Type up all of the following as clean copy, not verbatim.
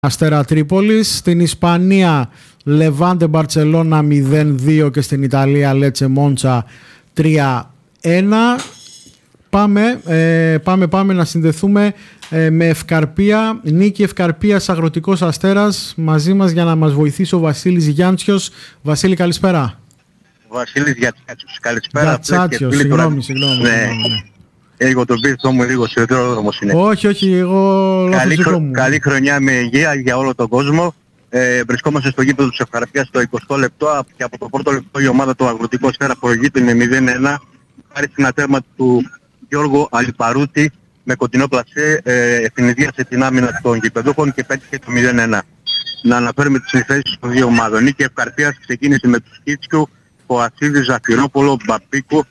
Αστέρα Τρίπολης. Στην Ισπανία Λεβάντε Μπαρτσελώνα 0-2 και στην Ιταλία Λέτσε Μόντσα 3-1. Πάμε να συνδεθούμε με Ευκαρπία. Νίκη Ευκαρπίας Αγροτικός Αστέρας. Μαζί μας για να μας βοηθήσει ο Βασίλης Γιάντσιος. Βασίλη, καλησπέρα. Βασίλης Γιάντσιος, καλησπέρα. Γιάντσιος, συγγνώμη. Ναι. Εγώ τον πήρθο μου λίγο σιδηρόδρομος είναι. Όχι, εγώ καλή χρονιά με υγεία για όλο τον κόσμο. Βρισκόμαστε στο γήπεδο της Ευκαρπίας στο 20 λεπτό και από το πρώτο λεπτό η ομάδα του Αγροτικού Αστέρα προηγείται με 0-1. Χάρη στην ατέρμα του Γιώργου Αλιπαρούτη με κοντινό πλασέ ευνηδίασε την άμυνα των γηπεδούχων και πέτυχε το 0-1. Να αναφέρουμε τις συνθέσεις των δύο ομάδων. Νίκη Ευκαρπίας ξεκίνησε με τους Κίτσιου, Κοασίδη, Ζαφυρόπολο, Μπαπίκου,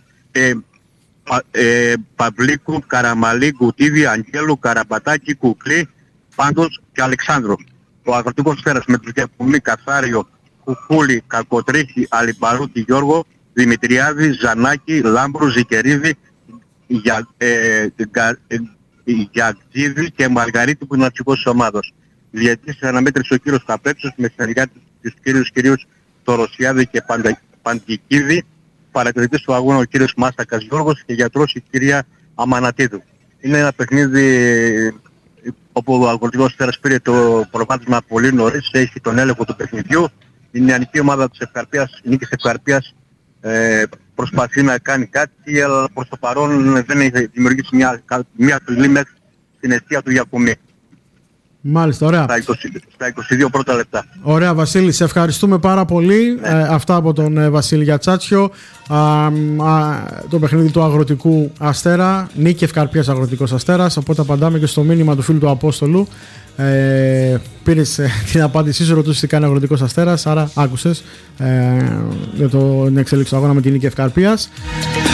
Παυλίκου, Καραμαλή, Κουτίδη, Αγγέλου, Καραμπατάκη, Κουκλή, Πάντος και Αλεξάνδρου. Ο Αγροτικός Αστέρας με τους Διακουμνή, Καθάριο, Κουκούλη, Κακοτρίχη, Αλιπαρούτη, Γιώργο, Δημητριάδη, Ζανάκη, Λάμπρου, Ζικερίδη, Γιακτζίδη και Μαργαρίτη που είναι αρχηγός της ομάδας. Διαιτής αναμέτρησε ο κύριος Καπέτσος με συνεργάτη τους κυρίους Τωροσιάδη και Παντικίδη. Παρατηρητής του αγώνα ο κύριος Μάστακας Γιώργος και γιατρός η κυρία Αμανατίδου. Είναι ένα παιχνίδι όπου ο Αγροτικός Αστέρας πήρε το προβάδισμα πολύ νωρίς, έχει τον έλεγχο του παιχνιδιού. Η νεανική ομάδα της Ευκαρπίας, Νίκης Ευκαρπίας, προσπαθεί να κάνει κάτι, αλλά προς το παρόν δεν έχει δημιουργήσει μια φυλή μέχρι στην αιστεία του Γιακουμή. Μάλιστα, ωραία. Στα 22 πρώτα λεπτά. Ωραία, Βασίλη, σε ευχαριστούμε πάρα πολύ. Ναι. Αυτά από τον Βασίλη Γιατσάτσιο. Το παιχνίδι του Αγροτικού Αστέρα. Νίκη Ευκαρπίας Αγροτικός Αστέρας. Οπότε απαντάμε και στο μήνυμα του φίλου του Απόστολου. Πήρες την απάντησή σου, ρωτούσες τι κάνει ο Αγροτικός Αστέρας. Άρα άκουσες για την εξέλιξη του αγώνα με την Νίκη Ευκαρπίας.